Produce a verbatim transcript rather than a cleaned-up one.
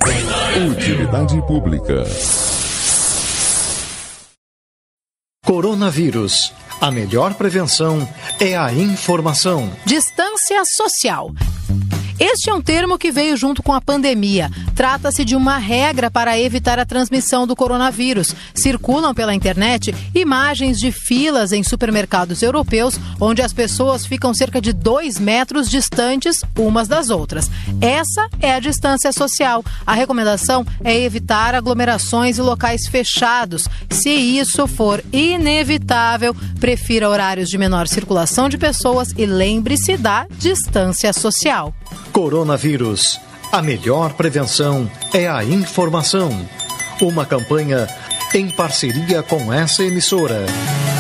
Utilidade pública. Coronavírus. A melhor prevenção é a informação. Distância social. Este é um termo que veio junto com a pandemia. Trata-se de uma regra para evitar a transmissão do coronavírus. Circulam pela internet imagens de filas em supermercados europeus, onde as pessoas ficam cerca de dois metros distantes umas das outras. Essa é a distância social. A recomendação é evitar aglomerações e locais fechados. Se isso for inevitável, prefira horários de menor circulação de pessoas e lembre-se da distância social. Coronavírus. A melhor prevenção é a informação. Uma campanha em parceria com essa emissora.